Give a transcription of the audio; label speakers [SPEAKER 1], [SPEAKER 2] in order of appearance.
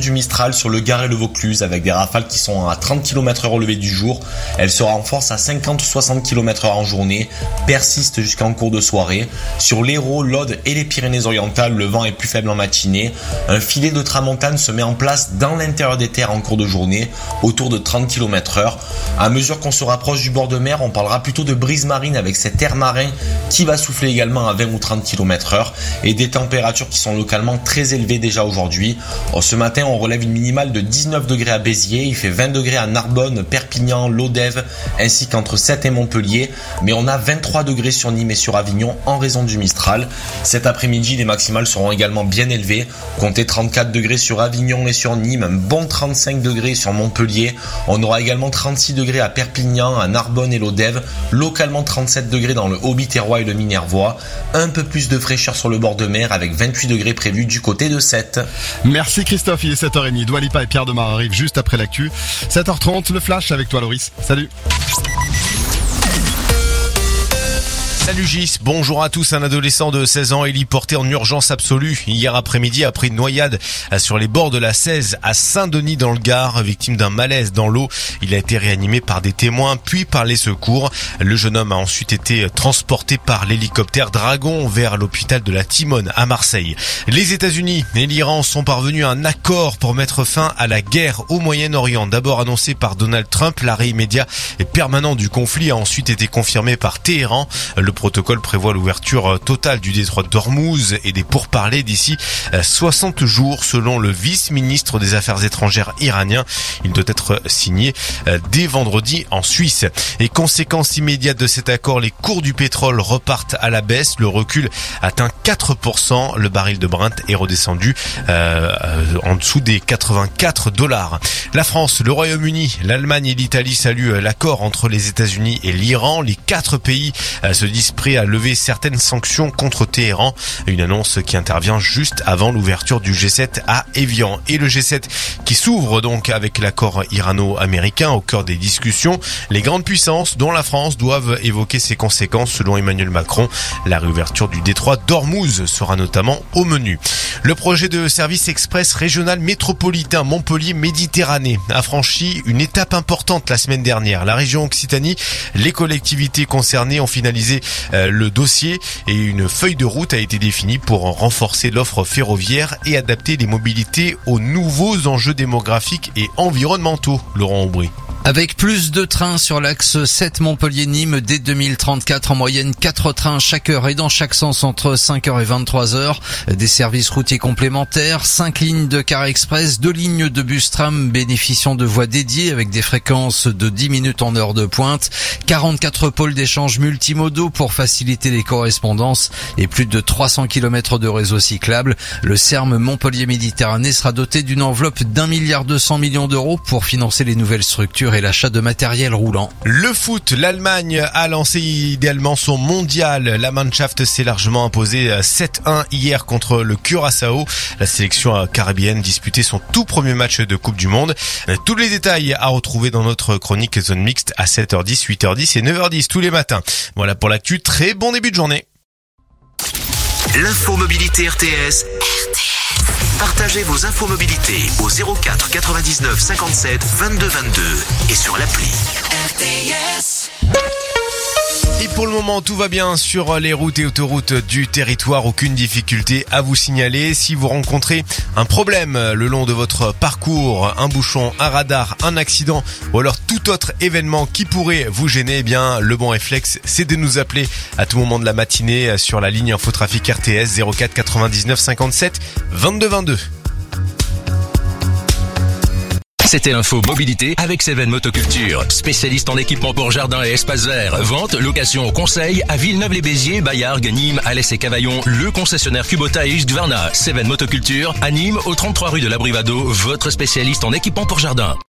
[SPEAKER 1] du Mistral sur le Gard et le Vaucluse avec des rafales qui sont à 30 km/h au lever du jour. Elle se renforce à 50 ou 60 km/h en journée, persiste jusqu'en cours de soirée. Sur l'Hérault, l'Aude et les Pyrénées-Orientales, le vent est plus faible en matinée. Un filet de tramontane se met en place dans l'intérieur des terres en cours de journée, autour de 30 km/h. À mesure qu'on se rapproche du bord de mer, on parlera plutôt de brise marine avec cet air marin qui va souffler également à 20 ou 30 km/h et des températures qui sont localement très élevées déjà aujourd'hui. Ce matin, on relève une minimale de 19 degrés à Béziers, il fait 20 degrés à Narbonne, Perpignan, Lodève, ainsi qu'entre Sète et Montpellier, mais on a 23 degrés sur Nîmes et sur Avignon en raison du Mistral. Cet après-midi, les maximales seront également bien élevées, comptez 34 degrés sur Avignon et sur Nîmes, un bon 35 degrés sur Montpellier, on aura également 36 degrés à Perpignan, à Narbonne et Lodève, localement 37 degrés dans le Haut-Biterrois et le Minervois, un peu plus de fraîcheur sur le bord de mer avec 28 degrés prévus du côté de Sète.
[SPEAKER 2] Merci Christophe, il est 7h30. Dua Lipa et Pierre Demar arrivent juste après l'actu. 7h30, le flash avec toi Loris. Salut.
[SPEAKER 3] Salut Gis, bonjour à tous. Un adolescent de 16 ans héliporté en urgence absolue hier après-midi après une noyade sur les bords de la 16 à Saint-Denis dans le Gard, victime d'un malaise dans l'eau. Il a été réanimé par des témoins puis par les secours. Le jeune homme a ensuite été transporté par l'hélicoptère Dragon vers l'hôpital de la Timone à Marseille. Les États-Unis et l'Iran sont parvenus à un accord pour mettre fin à la guerre au Moyen-Orient. D'abord annoncé par Donald Trump, l'arrêt immédiat et permanent du conflit a ensuite été confirmé par Téhéran. Le protocole prévoit l'ouverture totale du détroit d'Ormuz et des pourparlers d'ici 60 jours selon le vice-ministre des Affaires étrangères iranien. Il doit être signé dès vendredi en Suisse. Et conséquence immédiate de cet accord, les cours du pétrole repartent à la baisse. Le recul atteint 4%. Le baril de Brent est redescendu en dessous des $84. La France, le Royaume-Uni, l'Allemagne et l'Italie saluent l'accord entre les États-Unis et l'Iran. Les 4 pays se disent prêts à lever certaines sanctions contre Téhéran. Une annonce qui intervient juste avant l'ouverture du G7 à Évian. Et le G7 qui s'ouvre donc avec l'accord irano-américain au cœur des discussions. Les grandes puissances, dont la France, doivent évoquer ses conséquences selon Emmanuel Macron. La réouverture du détroit d'Ormuz sera notamment au menu. Le projet de service express régional métropolitain Montpellier-Méditerranée a franchi une étape importante la semaine dernière. La région Occitanie, les collectivités concernées ont finalisé le dossier et une feuille de route a été définie pour renforcer l'offre ferroviaire et adapter les mobilités aux nouveaux enjeux démographiques et environnementaux. Laurent Aubry.
[SPEAKER 4] Avec plus de trains sur l'axe 7 Montpellier-Nîmes dès 2034, en moyenne 4 trains chaque heure et dans chaque sens entre 5h et 23h. Des services routiers complémentaires, 5 lignes de car express, 2 lignes de bus tram bénéficiant de voies dédiées avec des fréquences de 10 minutes en heure de pointe, 44 pôles d'échange multimodaux pour faciliter les correspondances et plus de 300 km de réseau cyclable. Le SERM Montpellier-Méditerranée sera doté d'une enveloppe d'1,2 milliard d'euros pour financer les nouvelles structures et l'achat de matériel roulant.
[SPEAKER 3] Le foot, l'Allemagne a lancé idéalement son mondial. La Mannschaft s'est largement imposée 7-1 hier contre le Curaçao. La sélection caribéenne disputait son tout premier match de Coupe du Monde. Tous les détails à retrouver dans notre chronique Zone Mixte à 7h10, 8h10 et 9h10 tous les matins. Voilà pour l'actu, très bon début de journée.
[SPEAKER 5] L'info mobilité RTS. Partagez vos infos mobilité au 04 99 57 22 22 et sur l'appli RTS.
[SPEAKER 3] Et pour le moment, tout va bien sur les routes et autoroutes du territoire. Aucune difficulté à vous signaler. Si vous rencontrez un problème le long de votre parcours, un bouchon, un radar, un accident ou alors tout autre événement qui pourrait vous gêner, eh bien, le bon réflexe, c'est de nous appeler à tout moment de la matinée sur la ligne Infotrafic RTS 04 99 57 22 22.
[SPEAKER 6] C'était l'info mobilité avec Seven Motoculture, spécialiste en équipement pour jardin et espace vert. Vente, location, conseil à Villeneuve-les-Béziers, Bayargues, Nîmes, Alès et Cavaillon. Le concessionnaire Kubota et Husqvarna. Seven Motoculture à Nîmes, au 33 rue de l'Abrivado, votre spécialiste en équipement pour jardin.